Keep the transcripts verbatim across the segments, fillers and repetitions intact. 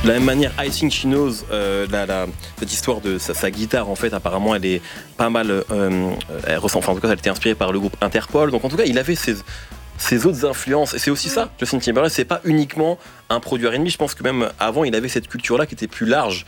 De la même manière, I Think She Knows, euh, la, la, cette histoire de sa, sa guitare, en fait, apparemment, elle est pas mal. Euh, elle ressemble, enfin, en tout cas, elle était inspirée par le groupe Interpol. Donc, en tout cas, il avait ses, ses autres influences. Et c'est aussi ça, Justin Timberlake, c'est pas uniquement un produit R and B. Je pense que même avant, il avait cette culture-là qui était plus large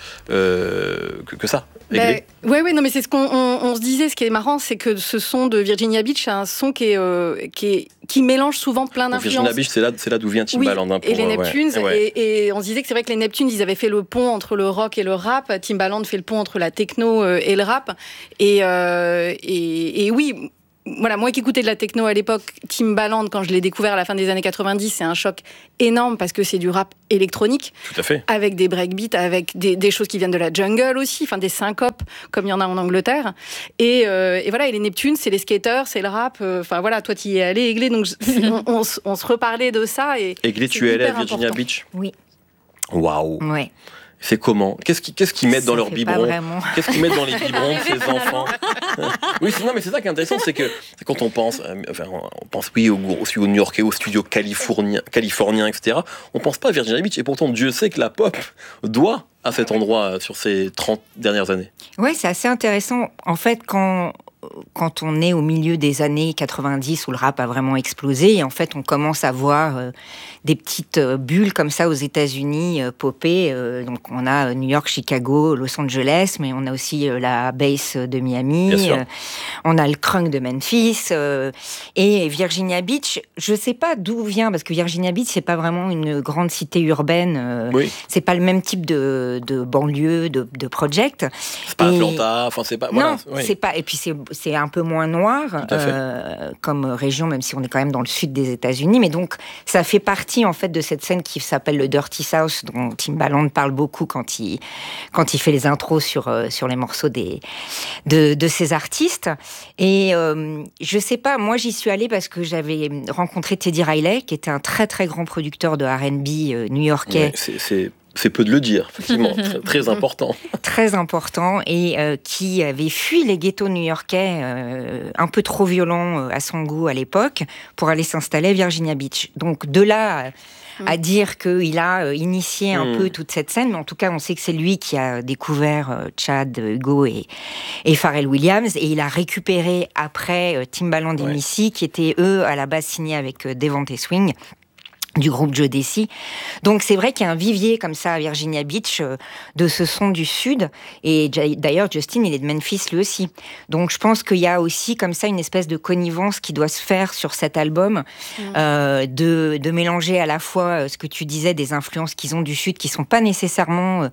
euh, que, que ça. Bah, oui, oui, non, mais c'est ce qu'on on, on se disait. Ce qui est marrant, c'est que ce son de Virginia Beach, c'est un son qui est, euh, qui est qui mélange souvent plein d'influences. Virginia Beach, c'est là, c'est là d'où vient Timbaland. Oui, hein, pour, et les Neptunes. Ouais, ouais. Et, et on se disait que c'est vrai que les Neptunes, ils avaient fait le pont entre le rock et le rap. Timbaland fait le pont entre la techno et le rap. Et, euh, et, et oui. Voilà, moi qui écoutais de la techno à l'époque, Timbaland, quand je l'ai découvert à la fin des années quatre-vingt-dix, c'est un choc énorme parce que c'est du rap électronique. Tout à fait. Avec des breakbeats, avec des, des choses qui viennent de la jungle aussi, enfin des syncopes, comme il y en a en Angleterre. Et, euh, et voilà, et les Neptunes, c'est les skaters, c'est le rap. Enfin euh, voilà, toi tu y es allé, Aiglé, donc on, on, on se reparlait de ça. Et Aiglé, tu es allé à Virginia important. Beach ? Oui. Waouh. Ouais. C'est comment ? Qu'est-ce qu'ils, qu'est-ce qu'ils mettent ça dans leurs biberons ? Qu'est-ce qu'ils mettent dans les biberons de ces enfants ? Oui, c'est, non, mais c'est ça qui est intéressant, c'est que c'est quand on pense, euh, enfin, on pense oui au, au studio new-yorkais, au studio californien, californien, et cetera. On pense pas à Virginia Beach, et pourtant Dieu sait que la pop doit à cet endroit sur ces trente dernières années. Ouais, c'est assez intéressant. En fait, quand quand on est au milieu des années quatre-vingt-dix où le rap a vraiment explosé, et en fait on commence à voir euh, des petites euh, bulles comme ça aux États-Unis euh, popper. Euh, donc on a New York, Chicago, Los Angeles, mais on a aussi euh, la bass de Miami, euh, on a le crunk de Memphis euh, et Virginia Beach. Je sais pas d'où vient, parce que Virginia Beach c'est pas vraiment une grande cité urbaine. Euh, oui. C'est pas le même type de, de banlieue, de, de project. C'est pas et... Atlanta, enfin c'est pas. Voilà, non, oui. c'est pas. Et puis c'est c'est un peu moins noir euh, comme région, même si on est quand même dans le sud des États-Unis. Mais donc, ça fait partie en fait de cette scène qui s'appelle le Dirty South, dont Timbaland parle beaucoup quand il quand il fait les intros sur euh, sur les morceaux des de de ces artistes. Et euh, je sais pas, moi j'y suis allée parce que j'avais rencontré Teddy Riley, qui était un très très grand producteur de R and B euh, new-yorkais. Ouais, c'est, c'est... C'est peu de le dire, effectivement, très, très important. Très important, et euh, qui avait fui les ghettos new-yorkais, euh, un peu trop violents euh, à son goût à l'époque, pour aller s'installer à Virginia Beach. Donc de là à, à dire qu'il a euh, initié un mmh. peu toute cette scène, mais en tout cas on sait que c'est lui qui a découvert euh, Chad, Hugo et, et Pharrell Williams, et il a récupéré après euh, Timbaland et ouais. Missy, qui étaient eux à la base signés avec euh, Devante Swing, du groupe Jodeci. Donc c'est vrai qu'il y a un vivier comme ça à Virginia Beach euh, de ce son du sud, et d'ailleurs Justin il est de Memphis lui aussi. Donc je pense qu'il y a aussi comme ça une espèce de connivence qui doit se faire sur cet album, mmh. euh, de, de mélanger à la fois ce que tu disais, des influences qu'ils ont du sud qui sont pas nécessairement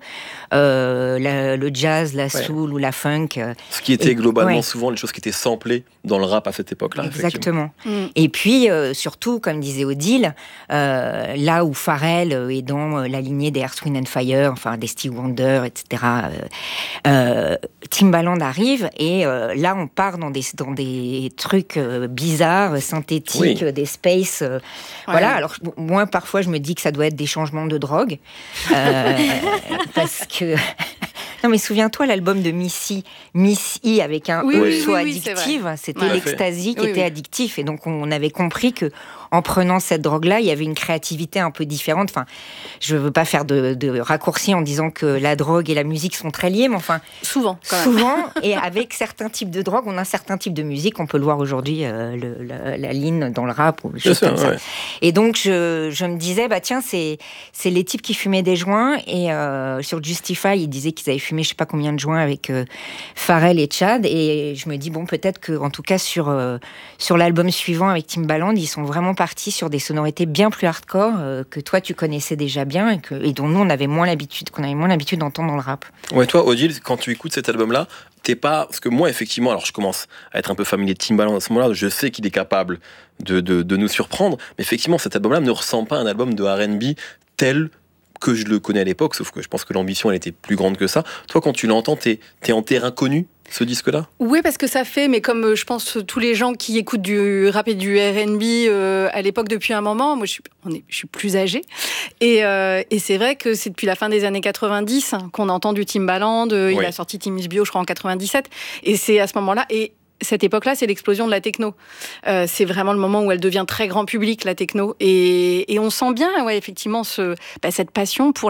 euh, la, le jazz, la soul ouais. ou la funk. Euh, ce qui était et, globalement ouais. souvent les choses qui étaient samplées dans le rap à cette époque-là. Exactement. Mmh. Et puis euh, surtout, comme disait Odile, euh, Euh, là où Pharrell est dans la lignée des Earth, Wind and Fire, enfin des Stevie Wonder, et cetera. Euh, euh, Timbaland arrive et euh, là on part dans des dans des trucs euh, bizarres, synthétiques, oui. des space. Euh, ouais. Voilà. Alors moi parfois je me dis que ça doit être des changements de drogue euh, parce que. Non mais souviens-toi l'album de Missy, Missy avec un oui, E oui, soit oui, addictive, oui, c'était ouais, l'ecstasy qui oui, était oui. addictif, et donc on avait compris que en prenant cette drogue-là, il y avait une créativité un peu différente. Enfin, je veux pas faire de, de raccourcis en disant que la drogue et la musique sont très liées, mais enfin souvent, quand même. souvent, et avec certains types de drogue, on a un certain type de musique. On peut le voir aujourd'hui, euh, le, la, la ligne dans le rap ou des choses comme ça. Ouais. Et donc je, je me disais, bah tiens, c'est c'est les types qui fumaient des joints, et euh, sur Justify, ils disaient qu'ils avaient fumé je sais pas combien de joints avec euh, Pharrell et Chad, et je me dis bon, peut-être que en tout cas sur euh, sur l'album suivant avec Timbaland, ils sont vraiment partis sur des sonorités bien plus hardcore euh, que toi tu connaissais déjà bien, et, que, et dont nous on avait moins l'habitude qu'on avait moins l'habitude d'entendre dans le rap. Ouais, toi Odile, quand tu écoutes cet album-là, t'es pas, parce que moi effectivement, alors je commence à être un peu familier de Timbaland à ce moment-là, je sais qu'il est capable de de, de nous surprendre, mais effectivement cet album-là ne ressemble pas à un album de R and B tel que je le connais à l'époque, sauf que je pense que l'ambition elle était plus grande que ça. Toi quand tu l'entends, t'es t'es en terrain connu, ce disque-là ? Oui, parce que ça fait, mais comme euh, je pense tous les gens qui écoutent du rap et du R and B euh, à l'époque depuis un moment, moi je suis, on est, je suis plus âgée, et, euh, et c'est vrai que c'est depuis la fin des années quatre-vingt-dix hein, qu'on entend du Timbaland, euh, oui. Il a sorti Timmy's Bio je crois en quatre-vingt-dix-sept, et c'est à ce moment-là, et cette époque-là, c'est l'explosion de la techno. Euh, c'est vraiment le moment où elle devient très grand public, la techno, et, et on sent bien, ouais, effectivement, ce, bah, cette passion pour la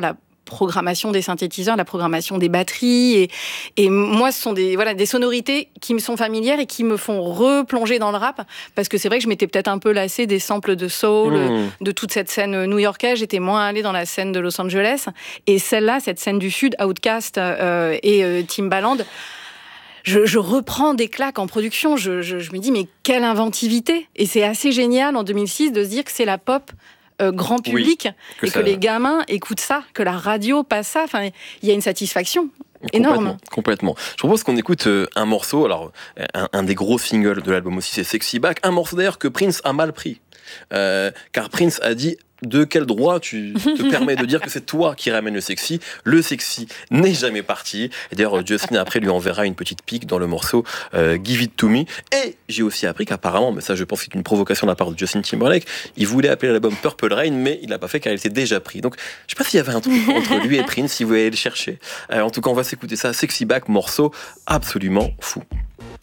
programmation des synthétiseurs, la programmation des batteries. Et, et moi, ce sont des, voilà, des sonorités qui me sont familières et qui me font replonger dans le rap, parce que c'est vrai que je m'étais peut-être un peu lassée des samples de soul, mmh. de toute cette scène new-yorkaise. J'étais moins allée dans la scène de Los Angeles. Et celle-là, cette scène du Sud, Outkast euh, et euh, Timbaland, Je, je reprends des claques en production, je, je, je me dis mais quelle inventivité. Et c'est assez génial en deux mille six de se dire que c'est la pop euh, grand public, oui, que et ça... que les gamins écoutent ça, que la radio passe ça. Enfin, il y a une satisfaction énorme. Complètement, complètement. Je propose qu'on écoute euh, un morceau, alors un, un des gros singles de l'album aussi, c'est Sexy Back, un morceau d'ailleurs que Prince a mal pris. Euh, car Prince a dit: de quel droit tu te permets de dire que c'est toi qui ramène le sexy? Le sexy n'est jamais parti. Et d'ailleurs, Justin après lui enverra une petite pique dans le morceau euh, Give It To Me. Et j'ai aussi appris qu'apparemment, mais ça je pense que c'est une provocation de la part de Justin Timberlake, il voulait appeler l'album Purple Rain, mais il l'a pas fait car il était déjà pris. Donc je sais pas s'il y avait un truc entre lui et Prince, si vous voulez le chercher. Euh, en tout cas, on va s'écouter ça, Sexy Back, morceau absolument fou.